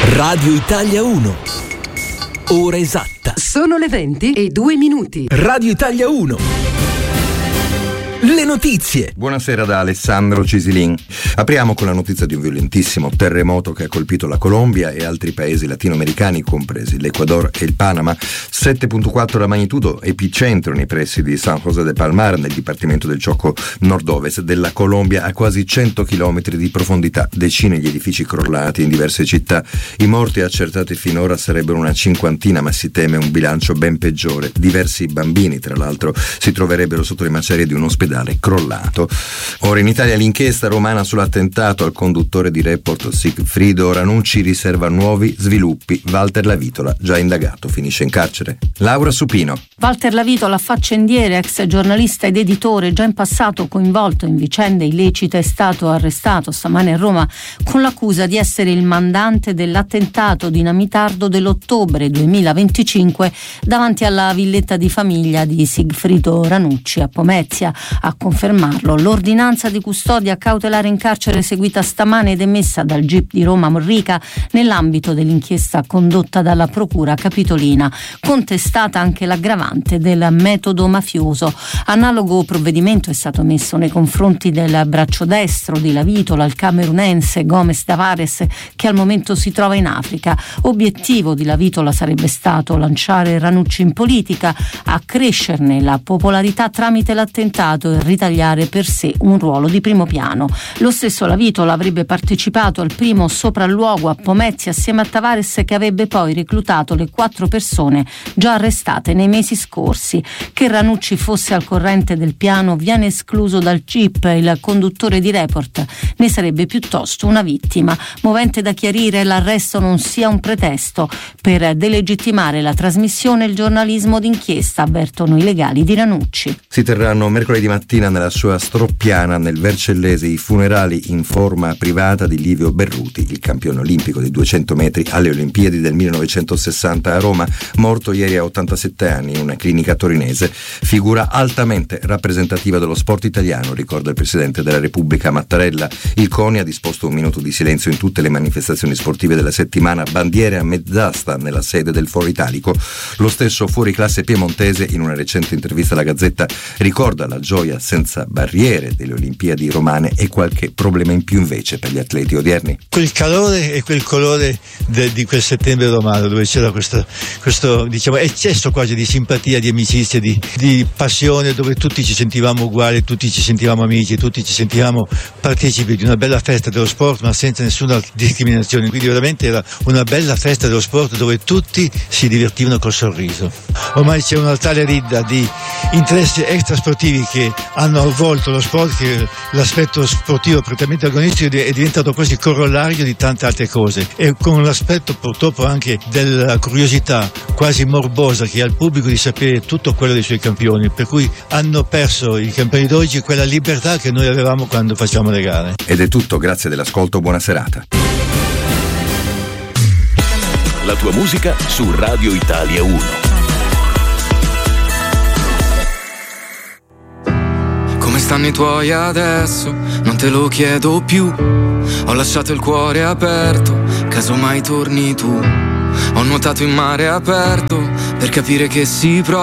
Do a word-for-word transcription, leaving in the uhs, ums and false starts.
Radio Italia uno. Ora esatta. Sono le venti e due minuti. Radio Italia uno. Le notizie. Buonasera da Alessandro Cisilin. Apriamo con la notizia di un violentissimo terremoto che ha colpito la Colombia e altri paesi latinoamericani, compresi l'Ecuador e il Panama. sette virgola quattro la magnitudo, epicentro nei pressi di San José de Palmar, nel dipartimento del Chocó nord-ovest della Colombia, a quasi cento chilometri di profondità. Decine gli edifici crollati in diverse città. I morti accertati finora sarebbero una cinquantina, ma si teme un bilancio ben peggiore. Diversi bambini, tra l'altro, si troverebbero sotto le macerie di un ospedale crollato. Ora in Italia l'inchiesta romana sull'attentato al conduttore di Report Sigfrido Ranucci riserva nuovi sviluppi. Walter Lavitola, già indagato, finisce in carcere. Laura Supino. Walter Lavitola, faccendiere, ex giornalista ed editore, già in passato coinvolto in vicende illecite, è stato arrestato stamane a Roma con l'accusa di essere il mandante dell'attentato dinamitardo dell'ottobre duemilaventicinque davanti alla villetta di famiglia di Sigfrido Ranucci a Pomezia. A confermarlo l'ordinanza di custodia cautelare in carcere eseguita stamane ed emessa dal G I P di Roma Morrica nell'ambito dell'inchiesta condotta dalla Procura Capitolina, contestata anche l'aggravante del metodo mafioso. Analogo provvedimento è stato messo nei confronti del braccio destro di Lavitola, il camerunense Gomes Davares, che al momento si trova in Africa. Obiettivo di Lavitola sarebbe stato lanciare Ranucci in politica, accrescerne la popolarità tramite l'attentato e ritagliare per sé un ruolo di primo piano. Lo stesso Lavitola avrebbe partecipato al primo sopralluogo a Pomezia assieme a Tavares, che avrebbe poi reclutato le quattro persone già arrestate nei mesi scorsi. Che Ranucci fosse al corrente del piano viene escluso dal G I P. Il conduttore di Report ne sarebbe piuttosto una vittima. Movente da chiarire l'arresto non sia un pretesto per delegittimare la trasmissione e il giornalismo d'inchiesta, avvertono i legali di Ranucci. Si terranno mercoledì mattina nella sua Stroppiana, nel Vercellese, i funerali in forma privata di Livio Berruti, il campione olimpico di duecento metri alle Olimpiadi del millenovecentosessanta a Roma, morto ieri a ottantasette anni in una clinica torinese. Figura altamente rappresentativa dello sport italiano, ricorda il Presidente della Repubblica Mattarella. Il CONI ha disposto un minuto di silenzio in tutte le manifestazioni sportive della settimana, bandiere a mezz'asta nella sede del Foro Italico. Lo stesso fuoriclasse piemontese, in una recente intervista alla Gazzetta, ricorda la gioia senza barriere delle Olimpiadi romane e qualche problema in più invece per gli atleti odierni. Quel calore e quel colore de, di quel settembre romano, dove c'era questo, questo diciamo eccesso quasi di simpatia, di amicizia, di, di passione, dove tutti ci sentivamo uguali, tutti ci sentivamo amici, tutti ci sentivamo partecipi di una bella festa dello sport, ma senza nessuna discriminazione. Quindi veramente era una bella festa dello sport dove tutti si divertivano col sorriso. Ormai c'è una tale ridda di interessi extrasportivi che hanno avvolto lo sport, che l'aspetto sportivo prettamente agonistico è diventato quasi corollario di tante altre cose, e con l'aspetto purtroppo anche della curiosità quasi morbosa che ha il pubblico di sapere tutto quello dei suoi campioni, per cui hanno perso i campioni d'oggi quella libertà che noi avevamo quando facciamo le gare. Ed è tutto, grazie dell'ascolto, buona serata. La tua musica su Radio Italia uno. Come stanno i tuoi adesso? Non te lo chiedo più. Ho lasciato il cuore aperto, caso mai torni tu. Ho nuotato in mare aperto per capire che si prova.